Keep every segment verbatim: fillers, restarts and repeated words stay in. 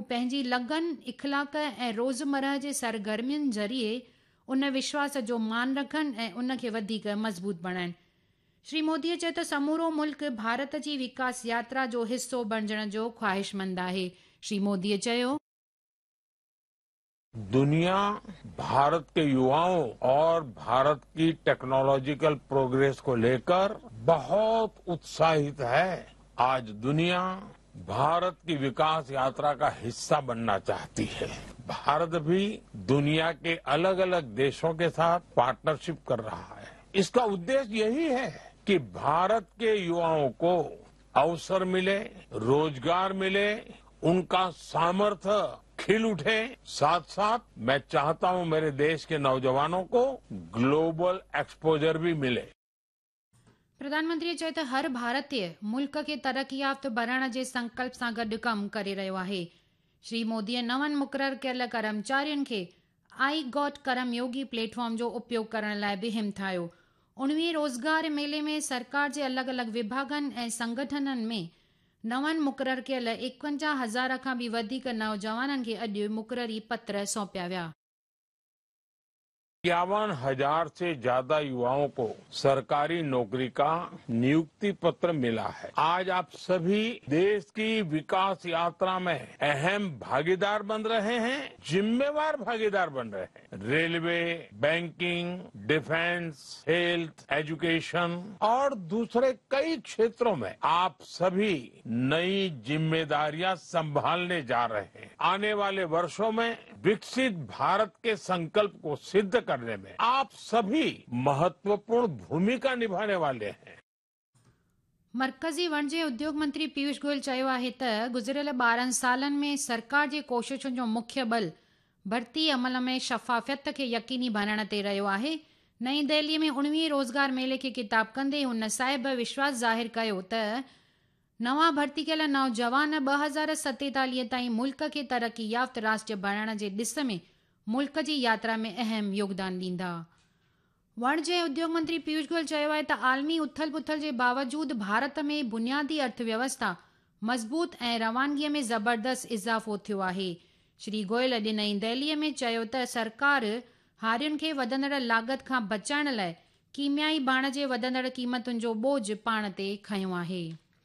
हू पंहिंजी लगन इख़लाक़ ऐं रोज़मर्रा जे सरगर्मियुनि ज़रिए उन विश्वास जो मान रखनि ऐं उन खे वधीक मज़बूत बणाइनि। श्री मोदीअ चयो त समूरो मुल्क भारत जी विकास यात्रा जो हिस्सो बणजण जो ख़्वाहिशमंद आहे। श्री मोदीअ चयो, दुनिया भारत के युवाओं और भारत की टेक्नोलॉजिकल प्रोग्रेस को लेकर बहुत उत्साहित है। आज दुनिया भारत की विकास यात्रा का हिस्सा बनना चाहती है। भारत भी दुनिया के अलग अलग देशों के साथ पार्टनरशिप कर रहा है। इसका उद्देश्य यही है कि भारत के युवाओं को अवसर मिले, रोजगार मिले, उनका सामर्थ्य खिल उठे। साथ साथ मैं चाहता हूं मेरे देश के नौजवानों को ग्लोबल एक्सपोजर भी मिले। प्रधानमंत्री चयो त हर भारतीय मुल्क खे तरक़ी याफ़्त बणाइण जे संकल्प सां गॾु कमु करे रहियो आहे। श्री मोदीअ नवनि मुक़रर कयल कर्मचारियुनि खे आई गॉट कर्मयोगी प्लेटफॉर्म जो उपयोग करण लाइ बि हिमथायो। उणिवीह रोज़गार मेले में सरकार जे अलॻि अलॻि विभागनि ऐं संगठननि में नवनि मुक़रर कयल एकवंजाह हज़ार खां बि वधीक नौजवाननि खे अॼु मुक़ररी पत्र सौंपिया विया। इक्यावन हजार से ज्यादा युवाओं को सरकारी नौकरी का नियुक्ति पत्र मिला है। आज आप सभी देश की विकास यात्रा में अहम भागीदार बन रहे हैं, जिम्मेवार भागीदार बन रहे हैं। Railway, banking, defence, health, education और दूसरे कई क्षेत्रों में आप सभी नई जिम्मेदारियां संभालने जा रहे हैं। आने वाले वर्षों में विकसित भारत के संकल्प को सिद्ध करने में आप सभी महत्वपूर्ण भूमिका निभाने वाले हैं। मरकज़ी वाणिज्य उद्योग मंत्री पीयूष गोयल चयो आहे त गुज़िरियल ॿारहं सालनि में सरकार जी कोशिशुनि जो मुख्य बल भर्ती अमल में शफ़ाफ़ियत खे यकीनी बणाइण ते रहियो आहे। नई दिल्ली में उणिवीह रोज़गार मेले खे ख़िताब कंदे हुन साहिब विश्वास ज़ाहिर कयो त नवां भर्ती कयल नौजवान ॿ हज़ार सतेतालीह ताईं मुल्क खे तरक़ी याफ़्त राष्ट्र बणाइण जे ॾिस में मुल्क जी यात्रा में अहम योगदान ॾींदा। वाणिज्य ऐं उद्योग मंत्री पीयूष गोयल चयो आहे त आलमी उथल पुथल जे बावजूदि भारत में बुनियादी अर्थव्यवस्था मज़बूत ऐं रवानगीअ में ज़बरदस्त इज़ाफ़ो थियो आहे। श्री गोयल अॼु नई दिल्लीअ में चयो त सरकार हारियुनि खे वधंदड़ लागत खां बचाइण लाइ कीमयाई बाण जे वधंदड़ क़ीमतुनि जो बोझ पाण ते खंयो आहे।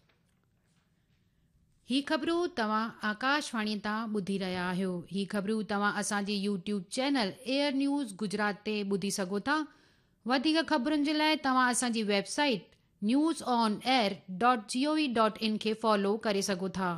ही ख़बरूं तव्हां आकाशवाणी तां ॿुधी रहिया आहियो। ही ख़बरूं तव्हां असांजे YouTube channel air news Gujarat ते ॿुधी सघो था। वधीक ख़बरुनि जे लाइ तव्हां असांजी website news on air dot G O V dot in खे फॉलो करे सघो था।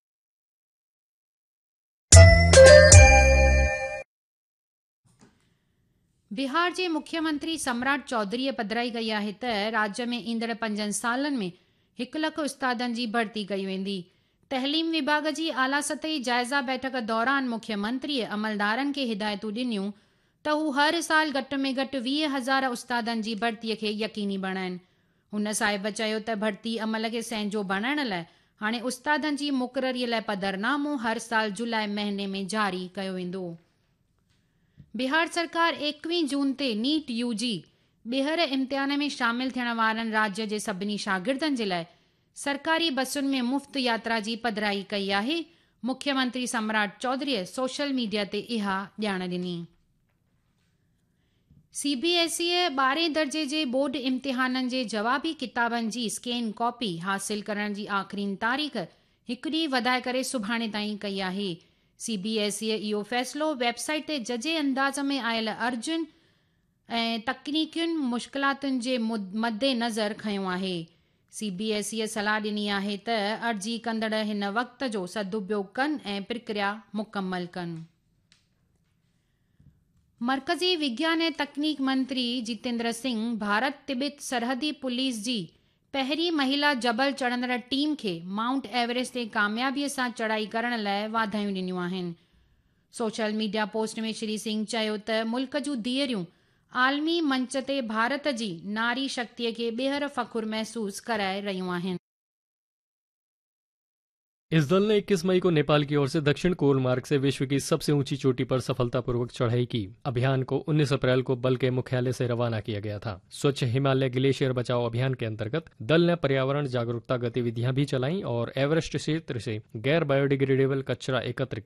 बिहार जे मुख्यमंत्री सम्राट चौधरीअ पधिराई कई आहे त राज्य में ईंदड़ पंजनि सालनि में हिकु लख उस्तादनि जी भर्ती कई वेंदी। तहलीम विभाग जी आला सतही जाइज़ा बैठक दौरान मुख्यमंत्रीअ अमलदारनि खे हिदायतूं ॾिनियूं त हू हर साल घटि में घटि वीह हज़ार उस्तादनि जी भर्तीअ खे यकीनी बणाइनि। हुन साहिब चयो त भर्ती अमल खे संहिंजो बणाइण लाइ हाणे उस्तादनि जी मुक़ररीअ लाइ पधरनामो हर साल जुलाई महीने में जारी कयो वेंदो। बिहार सरकार एकवीह जून ते नीट यूजी ॿीहर इम्तिहान में शामिल थियण वारनि राज्य जे सभिनी शागिर्दनि जे लाइ सरकारी बसुनि में मुफ़्त यात्रा जी पधिराई कई आहे। मुख्यमंत्री सम्राट चौधरीअ सोशल मीडिया ते इहा ॼाण ॾिनी। सीबीएसईअ ॿारहें दर्जे जे बोर्ड इम्तिहाननि जे जवाबी किताबनि जी स्कैन कॉपी हासिल करण जी आख़िरी तारीख़ हिकु ॾींहुं वधाए करे सुभाणे ताईं कई आहे। सीबीएसईअ इहो फ़ैसिलो वेबसाइट ते जजे अंदाज़ में आयल अर्जुन ऐं तकनीकियुनि मुश्किलातुनि जे मद्देनज़र खंयो आहे। सीबीएसईअ सलाह ॾिनी आहे त अर्जी कंदड़ हिन वक़्त जो सदुपयोग कनि ऐं प्रक्रिया मुकमल कनि। मरकज़ी विज्ञान ऐं तकनीक मंत्री जितेंद्र सिंह भारत तिब्बत सरहदी पुलिस जी पहिरीं महिला जबल चढ़ंदड़ टीम खे माउंट एवरेस्ट ते कामयाबीअ सां चढ़ाई करण लाइ वाधायूं ॾिनियूं आहिनि। सोशल मीडिया पोस्ट में श्री सिंह चयो त मुल्क जूं धीअरूं आलमी मंच ते भारत जी नारी शक्तिअ खे ॿीहर फ़खुर महसूस कराए रहियूं आहिनि। इस दल ने इक्कीस मई को नेपाल की ओर से दक्षिण कोल मार्ग से विश्व की सबसे ऊंची चोटी पर सफलतापूर्वक चढ़ाई की। अभियान को उन्नीस अप्रैल को बल के मुख्यालय से रवाना किया गया था। स्वच्छ हिमालय ग्लेशियर बचाओ अभियान के अंतर्गत दल ने पर्यावरण जागरूकता गतिविधियां भी चलाईं और एवरेस्ट क्षेत्र से गैर बायोडिग्रेडेबल कचरा एकत्र